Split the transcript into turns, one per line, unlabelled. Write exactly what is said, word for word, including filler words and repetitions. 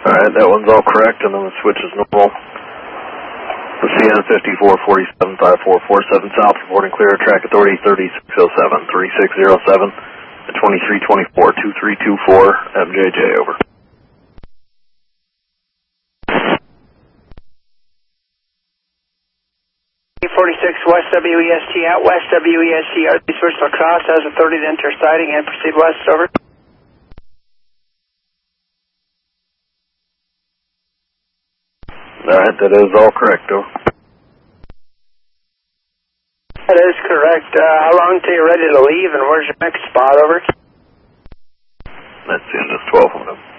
Alright, that one's all correct, and then the switch is normal. The C N fifty-four forty-seven five four four seven South, reporting clear, track authority thirty-six oh seven, thirty-six oh seven, and twenty-three twenty-four, two three two four, M J J, over.
forty-six West W E S T out, West W E S T, R D switch lacrosse, has authority to enter siding and proceed west, over.
Alright, that is all correct, over.
That is correct. Uh, how long till you're ready to leave, and where's your next spot, over?
That's the end of twelve of them.